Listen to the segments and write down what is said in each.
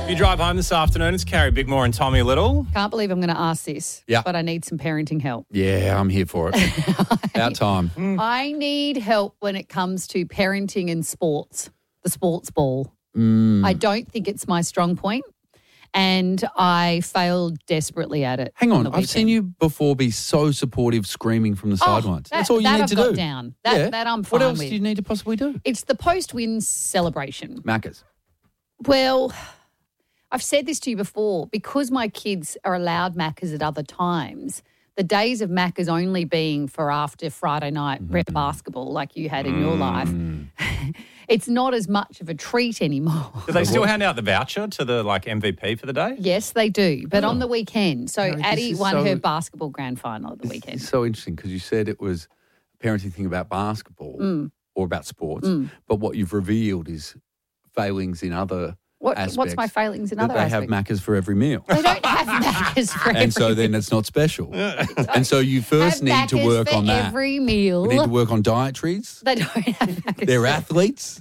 You drive home this afternoon, it's Carrie Bickmore and Tommy Little. Can't believe I'm going to ask this, but I need some parenting help. Yeah, I'm here for it. About time. I need help when it comes to parenting and sports, the sports ball. I don't think it's my strong point, and I failed desperately at it. Hang on, the I've seen weekend. you before be so supportive, screaming from the sidelines. That's all you need I've to got do. down. That I'm fine What else with. do you need to possibly do? It's the post-win celebration. Macca's. Well, I've said this to you before, because my kids are allowed Maccas at other times, the days of Maccas only being for after Friday night rep basketball like you had in your life, it's not as much of a treat anymore. Do they still hand out the voucher to the MVP for the day? Yes, they do, but on the weekend. So No, Addie this is won so- her basketball grand final at the weekend. It's so interesting because you said it was a parenting thing about basketball or about sports, but what you've revealed is failings in other aspects. What's my failings in that other they aspects? have Maccas for every meal. They don't have Maccas for And so then it's not special. And so you first need to work on that. every meal. We need to work on dietaries. They don't have Maccas. They're athletes.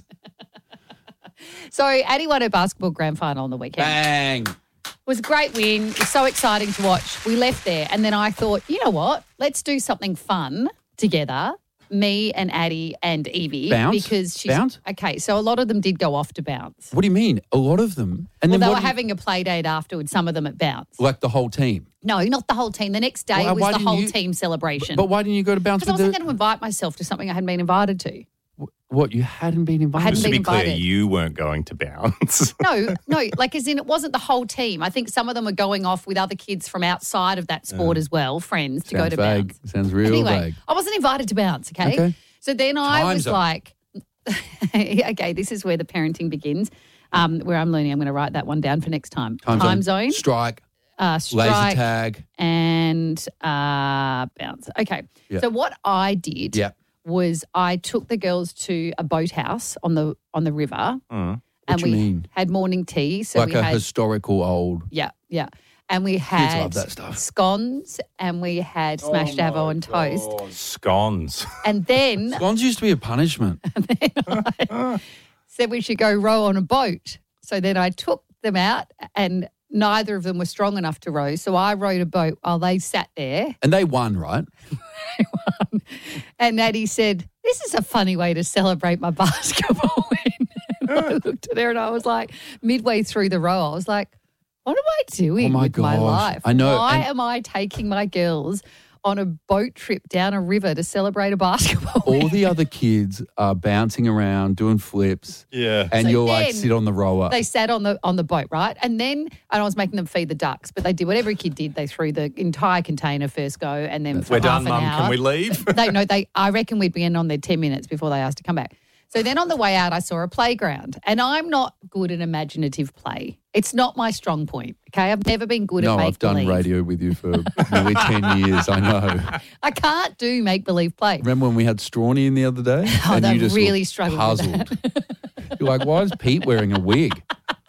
So Addie won her basketball grand final on the weekend. Bang. It was a great win. It was so exciting to watch. We left there and then I thought, you know what? Let's do something fun together. Me and Addie and Evie. Bounce? Because she's Bounce? okay. So a lot of them did go off to Bounce. What do you mean? A lot of them? And Well, then they what were do you- having a play date afterwards, some of them at Bounce. like the whole team. No, not the whole team. The next day Why was the didn't whole you- team celebration. But why didn't you go to Bounce Because I with wasn't the... going to invite myself to something I hadn't been invited to. What, you hadn't been invited? hadn't Just to been be clear, invited. you weren't going to Bounce. No, like as in it wasn't the whole team. I think some of them were going off with other kids from outside of that sport as well, friends, to go Sounds to vague. Bounce. Sounds real Anyway, vague. I wasn't invited to Bounce, okay? Okay. So then I Time was zone. like, okay, this is where the parenting begins, where I'm learning. I'm going to write that one down for next time. Time zone, Strike. strike, Laser tag. and Bounce. Okay. Yeah. So what I did Yeah. was I took the girls to a boathouse on the river. And What do you we mean? had morning tea. So Like we a had historical old... yeah. And we had love that stuff. scones and we had smashed avo and toast. Scones. And then Scones used to be a punishment. said we should go row on a boat. So then I took them out and neither of them were strong enough to row. So I rowed a boat while they sat there. And they won, right? And Addie said, this is a funny way to celebrate my basketball win. And I looked at her and I was like, midway through the row, I was like, what am I doing Oh my with my gosh. life? I know, Why and- am I taking my girls on a boat trip down a river to celebrate a basketball win? All the other kids are bouncing around, doing flips. Yeah. And So you're like, then sit on the rower. They sat on the boat, right? And then I was making them feed the ducks, but they did what every kid did. They threw the entire container first go, and then for We're half done, an Mum. hour, Can we leave? I reckon we'd been on there 10 minutes before they asked to come back. So then on the way out, I saw a playground, and I'm not good at imaginative play. It's not my strong point. Okay, I've never been good at No, make I've done believe. radio with you for nearly 10 years. I know. I can't do make believe play. Remember when we had Strawny in the other day? Oh, and they you just really looked struggled with puzzled. You're like, why is Pete wearing a wig?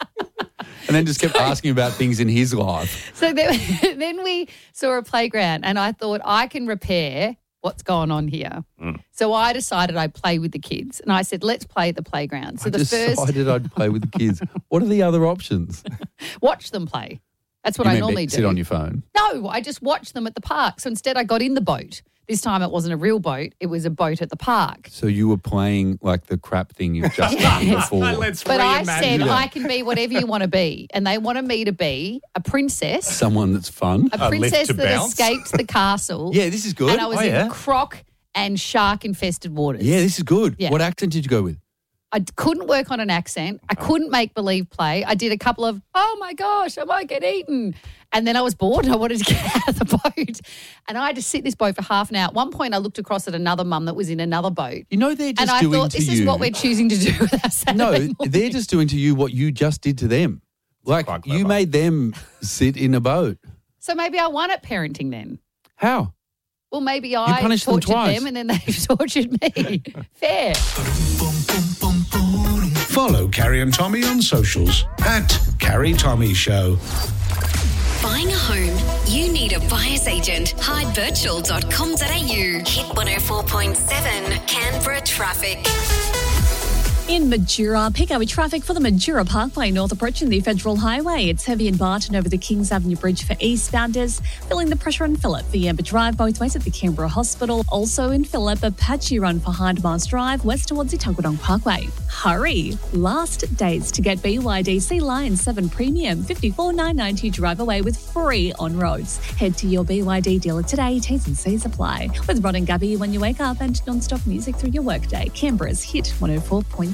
And then just kept asking about things in his life. So then we saw a playground, and I thought I can repair what's going on here. So I decided I'd play with the kids, and I said, let's play at the playground. So I decided I'd play with the kids. What are the other options? watch them play. That's what You I mean normally do. sit on your phone. No, I just watched them at the park. So instead I got in the boat. This time it wasn't a real boat. It was a boat at the park. So you were playing like the crap thing you've just done before. Let's But I reimagine said it. I can be whatever you want to be. And they wanted me to be a princess. Someone that's fun. A lift princess to that bounce? escaped the castle. Yeah, this is good. And I was Oh, in yeah. croc and shark-infested waters. Yeah, this is good. Yeah. What accent did you go with? I couldn't work on an accent. I couldn't make believe play. I did a couple of, oh my gosh, I might get eaten. And then I was bored and I wanted to get out of the boat. And I had to sit in this boat for half an hour. At one point, I looked across at another mum that was in another boat. You know they're just And I doing thought, to this you. is what we're choosing to do with our Saturday No, morning. they're just doing to you what you just did to them. Like quite you clever. made them sit in a boat. So maybe I won at parenting then. How? Well, maybe I punished them tortured twice. them and then they tortured me. Fair. Follow Carrie and Tommy on socials at Carrie Tommy Show. Buying a home? You need a buyer's agent. Hidevirtual.com.au. Hit 104.7 Canberra traffic. In Majura, pick up with traffic for the Majura Parkway north approaching the Federal Highway. It's heavy in Barton over the Kings Avenue Bridge for eastbounders. Feeling the pressure on Phillip, the Amber Drive both ways at the Canberra Hospital. Also in Phillip, a patchy run for Hindmars Drive west towards the Tuggeranong Parkway. Hurry! Last days to get BYD Sea Lion 7 Premium, $54,990 drive away with free on roads. Head to your BYD dealer today. T's and C's apply. With Rod and Gabby when you wake up and non-stop music through your workday. Canberra's Hit 104.7.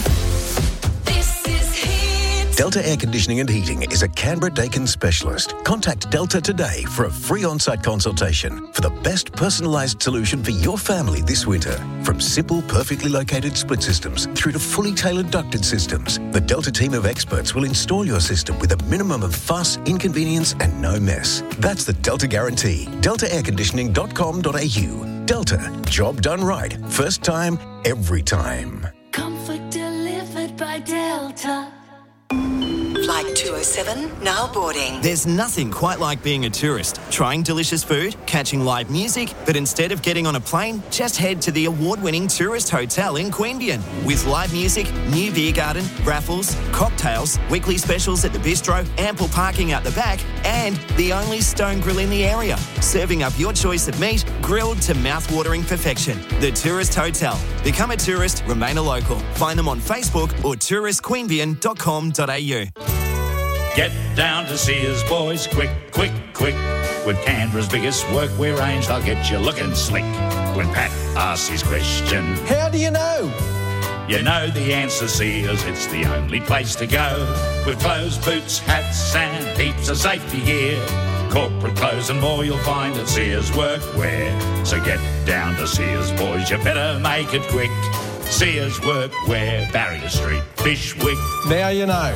This is Hit. Delta Air Conditioning and Heating is a Canberra-Dakin specialist. Contact Delta today for a free on-site consultation for the best personalised solution for your family this winter. From simple, perfectly located split systems through to fully tailored ducted systems, the Delta team of experts will install your system with a minimum of fuss, inconvenience and no mess. That's the Delta guarantee. DeltaAirConditioning.com.au. Delta. Job done right. First time, every time. Comfort delivered by Delta. Flight 207, now boarding. There's nothing quite like being a tourist, trying delicious food, catching live music, but instead of getting on a plane, just head to the award-winning Tourist Hotel in Queanbeyan. With live music, new beer garden, raffles, cocktails, weekly specials at the bistro, ample parking out the back, and the only stone grill in the area, serving up your choice of meat, grilled to mouth-watering perfection. The Tourist Hotel. Become a tourist, remain a local. Find them on Facebook or touristqueanbeyan.com.au. Get down to Sears, boys, quick, quick, quick. With Canberra's biggest workwear range, they'll get you looking slick. When Pat asks his question, how do you know? You know the answer, Sears, it's the only place to go. With clothes, boots, hats and heaps of safety gear. Corporate clothes and more you'll find at Sears Workwear. So get down to Sears, boys, you better make it quick. Sears Workwear, Barrier Street, Bishwick. Now you know.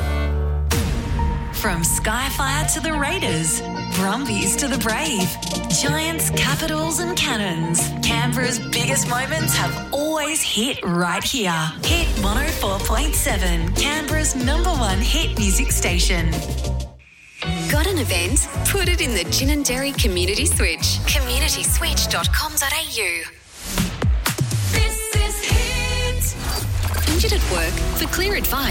From Skyfire to the Raiders, Brumbies to the Brave, Giants, Capitals and Cannons, Canberra's biggest moments have always hit right here. Hit 104.7, Canberra's #1 hit music station. Got an event? Put it in the Gin and Dairy Community Switch. communityswitch.com.au. This is Hit. Injured at work? For clear advice,